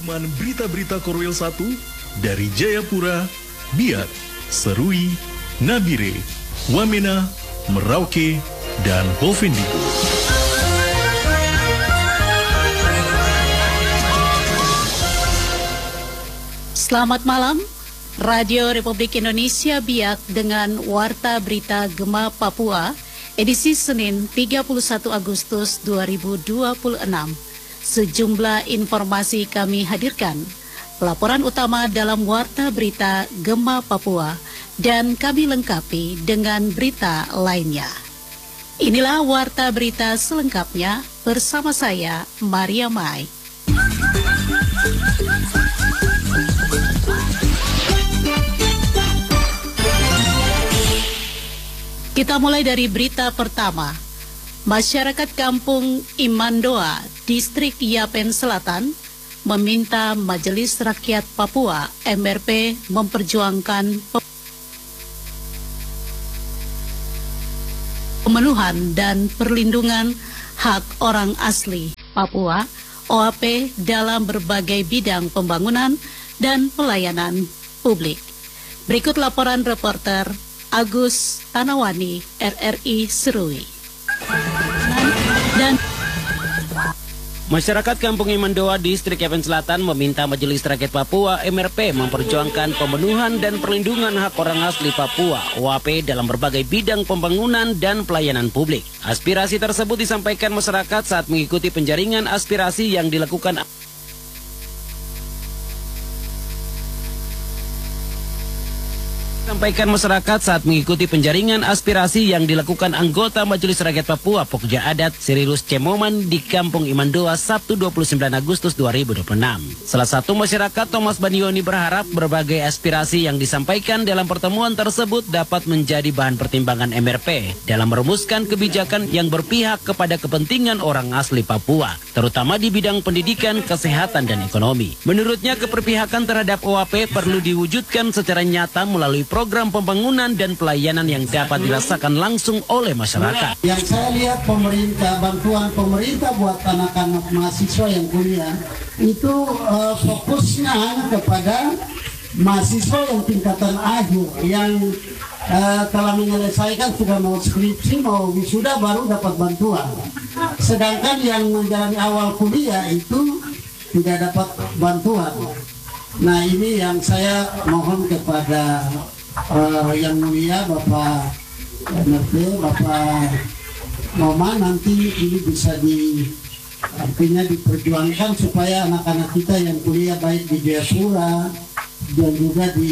Rangkuman berita-berita Korwil 1 dari Jayapura, Biak, Serui, Nabire, Wamena, Merauke, dan Bovendigul. Selamat malam, Radio Republik Indonesia Biak dengan Warta Berita Gema Papua, edisi Senin 31 Agustus 2026. Sejumlah informasi kami hadirkan. Laporan utama dalam Warta Berita Gema Papua dan kami lengkapi dengan berita lainnya. Inilah Warta Berita selengkapnya bersama saya, Maria Mai. Kita mulai dari berita pertama. Masyarakat Kampung Imandoa, Distrik Yapen Selatan, meminta Majelis Rakyat Papua (MRP) memperjuangkan pemenuhan dan perlindungan hak orang asli Papua (OAP) dalam berbagai bidang pembangunan dan pelayanan publik. Berikut laporan reporter Agus Tanawani, RRI Serui. Masyarakat Kampung Imandoa, Distrik Yapen Selatan meminta Majelis Rakyat Papua (MRP) memperjuangkan pemenuhan dan perlindungan hak orang asli Papua (OAP) dalam berbagai bidang pembangunan dan pelayanan publik. Aspirasi tersebut disampaikan masyarakat saat mengikuti penjaringan aspirasi yang dilakukan anggota Majelis Rakyat Papua Pokja Adat Sirilus Cemoman di Kampung Imandoa Sabtu 29 Agustus 2026. Salah satu masyarakat, Thomas Banioni, berharap berbagai aspirasi yang disampaikan dalam pertemuan tersebut dapat menjadi bahan pertimbangan MRP dalam merumuskan kebijakan yang berpihak kepada kepentingan orang asli Papua, terutama di bidang pendidikan, kesehatan, dan ekonomi. Menurutnya, keberpihakan terhadap OAP perlu diwujudkan secara nyata melalui program pembangunan dan pelayanan yang dapat dirasakan langsung oleh masyarakat. Yang saya lihat bantuan pemerintah buat anak-anak mahasiswa yang kuliah itu fokusnya hanya kepada mahasiswa yang tingkatan akhir yang telah menyelesaikan, sudah mau skripsi, mau wisuda baru dapat bantuan. Sedangkan yang menjalani awal kuliah itu tidak dapat bantuan. Nah, ini yang saya mohon kepada yang mulia Bapak MRP, Bapak Moman, nanti ini bisa artinya diperjuangkan supaya anak-anak kita yang kuliah baik di Jayapura dan juga di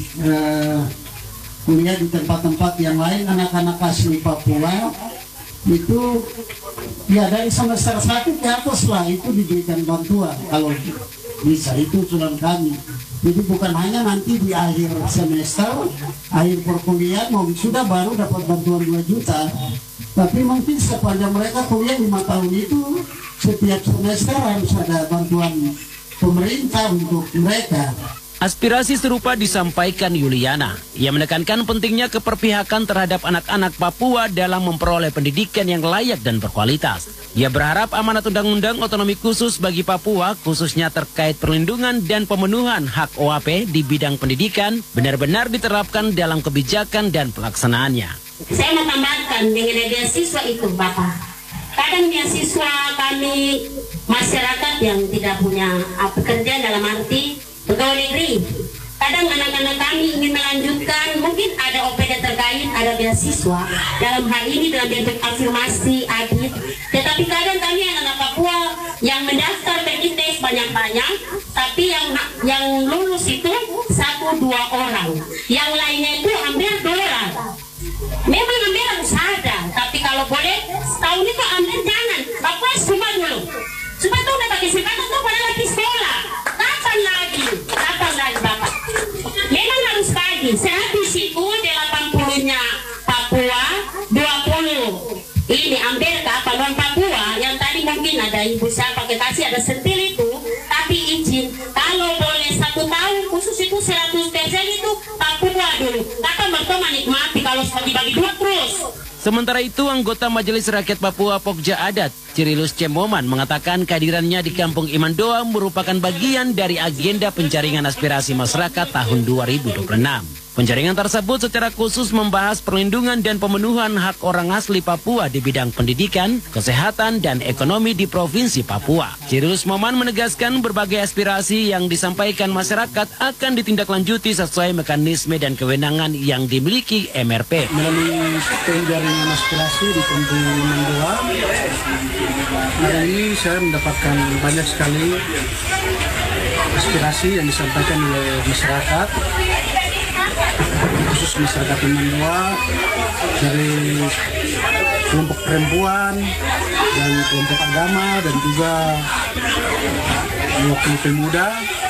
kuliah di tempat-tempat yang lain, anak-anak asli Papua itu ya dari semester 1 ke atas lah itu diberikan bantuan kalau bisa. Itu usulan kami. Jadi bukan hanya nanti di akhir semester, akhir perkuliahan mau sudah baru dapat bantuan 2 juta, tapi mungkin sepanjang mereka kuliah 5 tahun itu setiap semester harus ada bantuan pemerintah untuk mereka. Aspirasi serupa disampaikan Yuliana. Ia menekankan pentingnya keperpihakan terhadap anak-anak Papua dalam memperoleh pendidikan yang layak dan berkualitas. Ia berharap amanat Undang-Undang Otonomi Khusus bagi Papua, khususnya terkait perlindungan dan pemenuhan hak OAP di bidang pendidikan, benar-benar diterapkan dalam kebijakan dan pelaksanaannya. Saya mau tambahkan dengan beasiswa itu, Bapak. Kadang beasiswa kami masyarakat yang tidak punya pekerjaan dalam arti pegawai negeri. Kadang anak-anak kami ingin melanjutkan, mungkin ada OPD terkait, ada beasiswa. Dalam hal ini dalam bentuk afirmasi, adit. Tetapi kadang kami anak-anak Papua yang mendaftar PTS banyak-banyak, tapi yang lulus itu 1-2 orang. Yang lainnya itu ambil dolar. Memang ambil harus ada, tapi kalau boleh setahun itu ambil jangan. Papua semua dulu. Supaya tuh udah pakai kesempatan tuh pada lagi sekolah. Kapan lagi Bapak? Memang harus pagi. Sehabis itu 80-nya Papua, 20 ini ambil ke non Papua. Yang tadi mungkin ada ibu saya pakai kasih ada sentil itu, tapi izin kalau boleh 1 tahun khusus itu 100% itu Papua dulu. Kakak mertua menikmati kalau dibagi 2 terus. Sementara itu, anggota Majelis Rakyat Papua Pokja Adat, Cirilus Cemoman, mengatakan kehadirannya di Kampung Imandoa merupakan bagian dari agenda penjaringan aspirasi masyarakat tahun 2026. Penjaringan tersebut secara khusus membahas perlindungan dan pemenuhan hak orang asli Papua di bidang pendidikan, kesehatan, dan ekonomi di Provinsi Papua. Cirilus Moman menegaskan berbagai aspirasi yang disampaikan masyarakat akan ditindaklanjuti sesuai mekanisme dan kewenangan yang dimiliki MRP. Melalui penjaringan aspirasi di Kampung Imandoa, hari ini saya mendapatkan banyak sekali aspirasi yang disampaikan oleh masyarakat, khusus masyarakat Imandoa, dari kelompok perempuan dan kelompok agama dan juga wakil pemuda.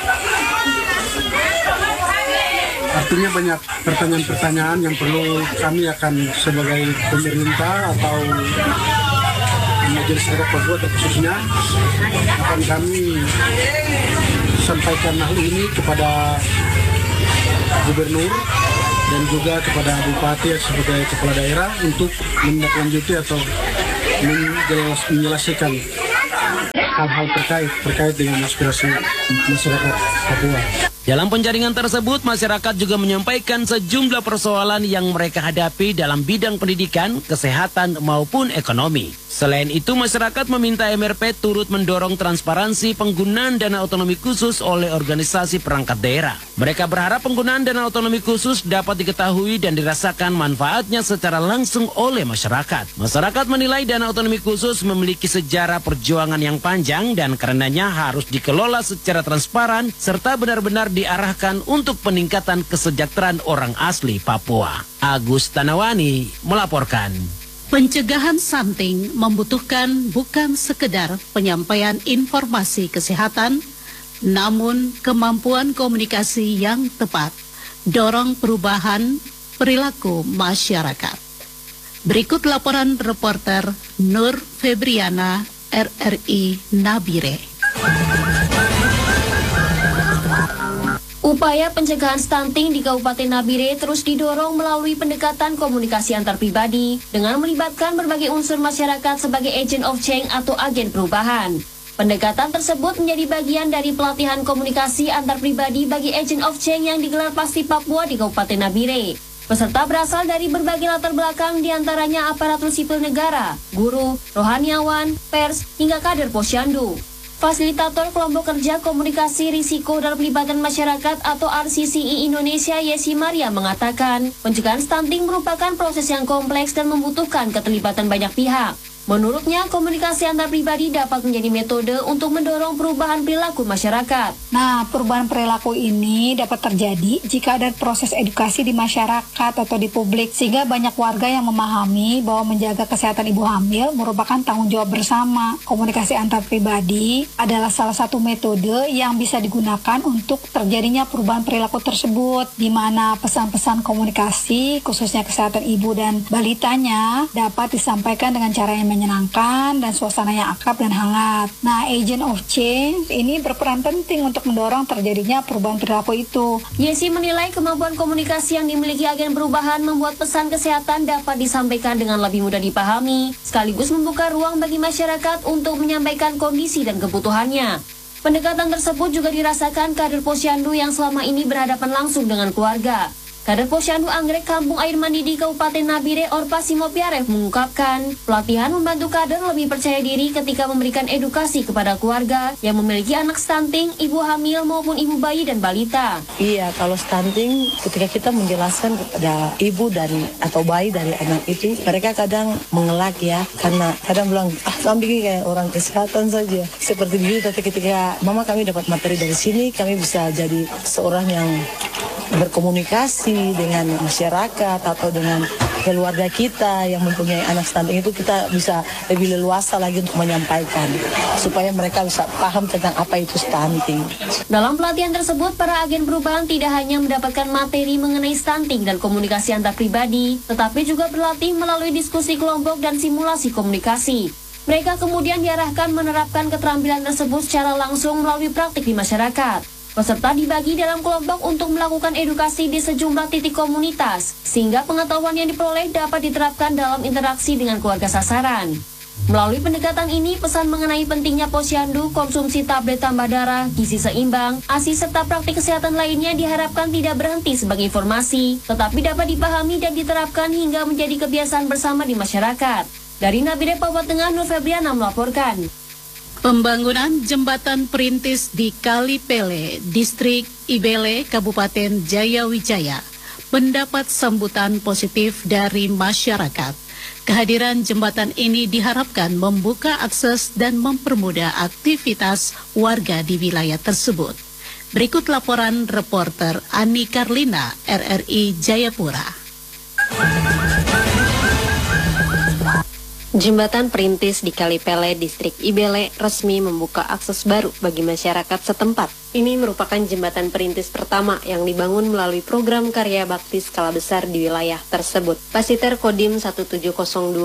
Artinya banyak pertanyaan-pertanyaan yang perlu kami akan sebagai pemerintah atau Majelis Rakyat Papua khususnya akan kami sampaikan hal ini kepada Gubernur dan juga kepada Bupati sebagai kepala daerah untuk menindaklanjuti atau menyelesaikan hal-hal terkait dengan aspirasi masyarakat Papua. Dalam penjaringan tersebut, masyarakat juga menyampaikan sejumlah persoalan yang mereka hadapi dalam bidang pendidikan, kesehatan, maupun ekonomi. Selain itu, masyarakat meminta MRP turut mendorong transparansi penggunaan dana otonomi khusus oleh organisasi perangkat daerah. Mereka berharap penggunaan dana otonomi khusus dapat diketahui dan dirasakan manfaatnya secara langsung oleh masyarakat. Masyarakat menilai dana otonomi khusus memiliki sejarah perjuangan yang panjang dan karenanya harus dikelola secara transparan serta benar-benar diarahkan untuk peningkatan kesejahteraan orang asli Papua. Agus Tanawani melaporkan. Pencegahan stunting membutuhkan bukan sekedar penyampaian informasi kesehatan, namun kemampuan komunikasi yang tepat, dorong perubahan perilaku masyarakat. Berikut laporan reporter Nur Febriana, RRI Nabire. Upaya pencegahan stunting di Kabupaten Nabire terus didorong melalui pendekatan komunikasi antar pribadi dengan melibatkan berbagai unsur masyarakat sebagai agent of change atau agen perubahan. Pendekatan tersebut menjadi bagian dari pelatihan komunikasi antar pribadi bagi agent of change yang digelar Pasti Papua di Kabupaten Nabire. Peserta berasal dari berbagai latar belakang, diantaranya aparatur sipil negara, guru, rohaniawan, pers, hingga kader posyandu. Fasilitator Kelompok Kerja Komunikasi Risiko dan Pelibatan Masyarakat atau RCCI Indonesia, Yesi Maria, mengatakan pencegahan stunting merupakan proses yang kompleks dan membutuhkan keterlibatan banyak pihak. Menurutnya, komunikasi antar pribadi dapat menjadi metode untuk mendorong perubahan perilaku masyarakat. Nah, perubahan perilaku ini dapat terjadi jika ada proses edukasi di masyarakat atau di publik, sehingga banyak warga yang memahami bahwa menjaga kesehatan ibu hamil merupakan tanggung jawab bersama. Komunikasi antar pribadi adalah salah satu metode yang bisa digunakan untuk terjadinya perubahan perilaku tersebut, di mana pesan-pesan komunikasi, khususnya kesehatan ibu dan balitanya, dapat disampaikan dengan cara yang menyenangkan dan suasana yang akrab dan hangat. Nah, agent of change ini berperan penting untuk mendorong terjadinya perubahan perilaku itu. Yesi menilai kemampuan komunikasi yang dimiliki agen perubahan membuat pesan kesehatan dapat disampaikan dengan lebih mudah dipahami, sekaligus membuka ruang bagi masyarakat untuk menyampaikan kondisi dan kebutuhannya. Pendekatan tersebut juga dirasakan kader posyandu yang selama ini berhadapan langsung dengan keluarga. Kader Posyandu Anggrek Kampung Air Mandi di Kabupaten Nabire, Orpa Simopiaref, mengungkapkan pelatihan membantu kader lebih percaya diri ketika memberikan edukasi kepada keluarga yang memiliki anak stunting, ibu hamil maupun ibu bayi dan balita. Iya, kalau stunting ketika kita menjelaskan kepada ibu dari atau bayi dari anak itu, mereka kadang mengelak ya, karena kadang bilang, kami bikin kayak orang kesehatan saja. Seperti begitu, tapi ketika mama kami dapat materi dari sini, kami bisa jadi seorang yang berkomunikasi dengan masyarakat atau dengan keluarga kita yang mempunyai anak stunting itu, kita bisa lebih leluasa lagi untuk menyampaikan supaya mereka bisa paham tentang apa itu stunting. Dalam pelatihan tersebut, para agen perubahan tidak hanya mendapatkan materi mengenai stunting dan komunikasi antar pribadi, tetapi juga berlatih melalui diskusi kelompok dan simulasi komunikasi. Mereka kemudian diarahkan menerapkan keterampilan tersebut secara langsung melalui praktik di masyarakat. Peserta dibagi dalam kelompok untuk melakukan edukasi di sejumlah titik komunitas, sehingga pengetahuan yang diperoleh dapat diterapkan dalam interaksi dengan keluarga sasaran. Melalui pendekatan ini, pesan mengenai pentingnya posyandu, konsumsi tablet tambah darah, gizi seimbang, ASI, serta praktik kesehatan lainnya diharapkan tidak berhenti sebagai informasi, tetapi dapat dipahami dan diterapkan hingga menjadi kebiasaan bersama di masyarakat. Dari Nabire, Papua Tengah, Nur Febriana melaporkan. Pembangunan jembatan perintis di Kali Pele, Distrik Ibele, Kabupaten Jayawijaya, mendapat sambutan positif dari masyarakat. Kehadiran jembatan ini diharapkan membuka akses dan mempermudah aktivitas warga di wilayah tersebut. Berikut laporan reporter Ani Karlina, RRI Jayapura. Jembatan perintis di Kali Pele, Distrik Ibele, resmi membuka akses baru bagi masyarakat setempat. Ini merupakan jembatan perintis pertama yang dibangun melalui program karya bakti skala besar di wilayah tersebut. Pasiter Kodim 1702